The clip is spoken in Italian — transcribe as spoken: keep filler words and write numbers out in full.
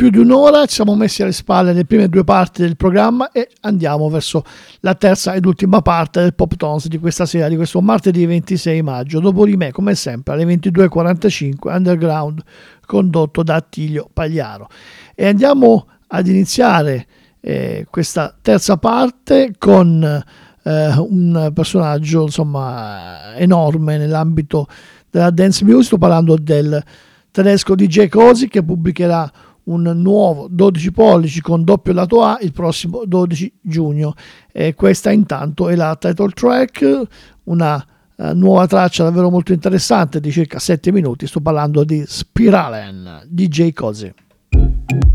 più di un'ora, ci siamo messi alle spalle le prime due parti del programma e andiamo verso la terza ed ultima parte del Pop Tones di questa sera, di questo martedì ventisei maggio. Dopo di me, come sempre, alle ventidue e quarantacinque, Underground, condotto da Attilio Pagliaro. E andiamo ad iniziare eh, questa terza parte con eh, un personaggio insomma enorme nell'ambito della dance music. Sto parlando del tedesco D J Cozy, che pubblicherà un nuovo dodici pollici con doppio lato A il prossimo dodici giugno. E questa intanto è la title track, una uh, nuova traccia davvero molto interessante di circa sette minuti. Sto parlando di Spiralen, D J Cozy.